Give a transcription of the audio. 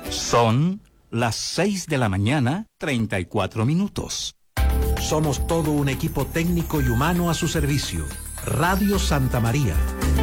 Son las 6 de la mañana, 34 minutos. Somos todo un equipo técnico y humano a su servicio. Radio Santa María,